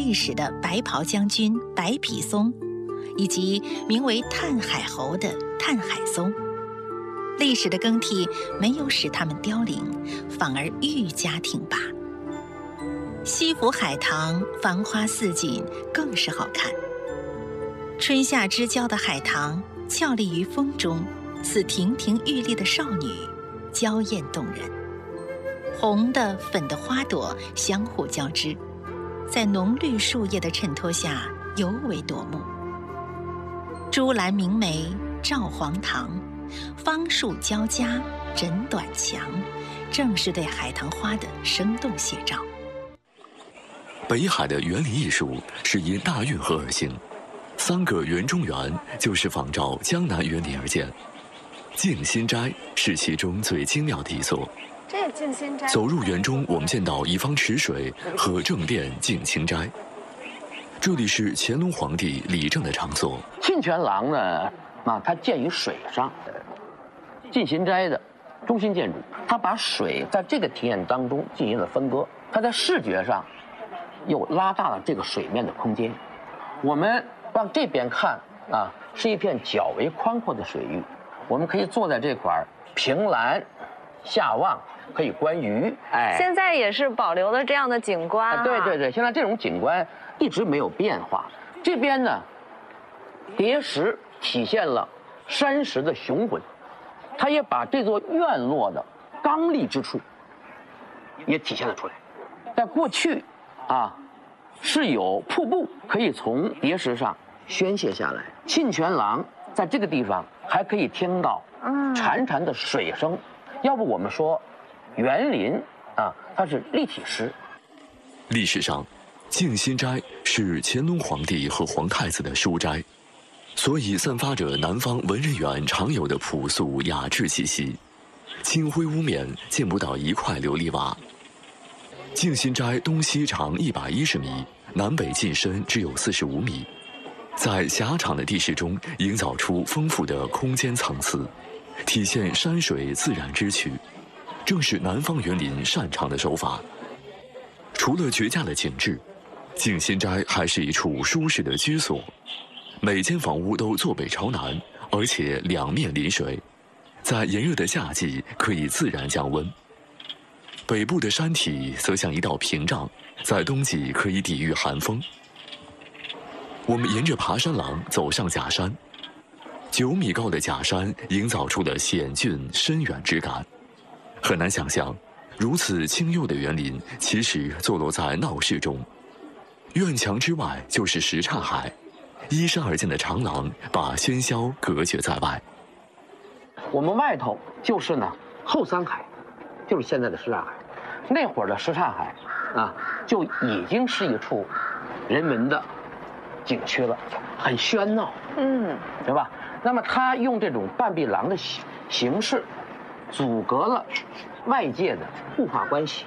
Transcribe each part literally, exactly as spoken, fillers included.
历史的白袍将军白皮松，以及名为探海猴的探海松。历史的更替没有使它们凋零，反而愈加挺拔。西湖海棠繁花似锦，更是好看。春夏之交的海棠俏丽于风中，似亭亭玉立的少女，娇艳动人。红的粉的花朵相互交织，在浓绿树叶的衬托下尤为夺目。朱兰明媚照黄堂，芳树交加枕短墙，正是对海棠花的生动写照。 北海的园林艺术是因大运河而兴，三个园中园就是仿照江南园林而建。静心斋是其中最精妙的一座。 这静心斋走入园中，我们见到一方池水和正殿静心斋。这里是乾隆皇帝理政的场所。 沁泉廊呢，啊，它建于水上，静心斋的中心建筑，它把水在这个庭院当中进行了分割，它在视觉上又拉大了这个水面的空间。我们往这边看啊，是一片较为宽阔的水域，我们可以坐在这块儿凭栏下望，可以观鱼。 哎，现在也是保留了这样的景观、啊。 对对对，现在这种景观一直没有变化。这边呢，叠石体现了山石的雄浑，它也把这座院落的刚戾之处也体现了出来。在过去啊，是有瀑布可以从叠石上宣泄下来。沁泉廊在这个地方还可以听到潺潺的水声。要不我们说园林啊，它是立体诗。 历史上，静心斋是乾隆皇帝和皇太子的书斋，所以散发着南方文人园常有的朴素雅致气息。青灰屋面见不到一块琉璃瓦。静心斋东西长一百一十米，南北进深只有四十五米，在狭长的地势中营造出丰富的空间层次，体现山水自然之趣，正是南方园林擅长的手法。除了绝佳的景致，静心斋还是一处舒适的居所。每间房屋都坐北朝南，而且两面临水，在炎热的夏季可以自然降温。北部的山体则像一道屏障，在冬季可以抵御寒风。我们沿着爬山廊走上假山，九米高的假山营造出了险峻深远之感。很难想象，如此清幽的园林其实坐落在闹市中。院墙之外就是什刹海，依山而建的长廊把喧嚣隔绝在外。 我们外头就是呢后山海，就是现在的什刹海。那会儿的什刹海啊，就已经是一处人文的景区了，很喧闹，嗯，对吧？那么他用这种半壁廊的形形式，阻隔了外界的物化关系。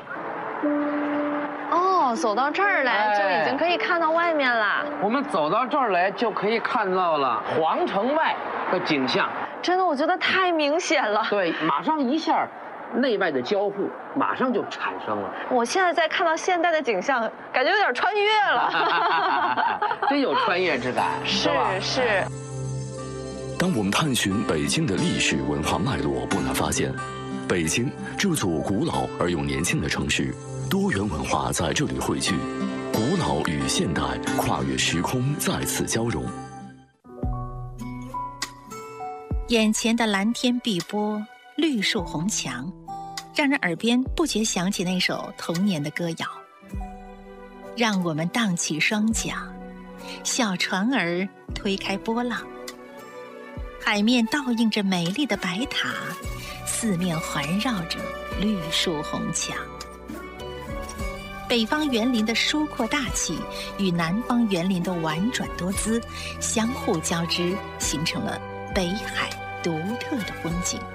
哦，走到这儿来就已经可以看到外面了。 哎、我们走到这儿来就可以看到了皇城外的景象。 真的，我觉得太明显了。 对，马上一下，内外的交互马上就产生了。 我现在在看到现代的景象，感觉有点穿越了。 真有穿越之感， 是吧？ 是。 当我们探寻北京的历史文化脉络，不难发现，北京这座古老而又年轻的城市，多元文化在这里汇聚，古老与现代跨越时空再次交融。 眼前的蓝天碧波，绿树红墙，让人耳边不觉想起那首童年的歌谣。让我们荡起双桨，小船儿推开波浪。海面倒映着美丽的白塔，四面环绕着绿树红墙。北方园林的疏阔大气与南方园林的婉转多姿相互交织，形成了北海独特的风景。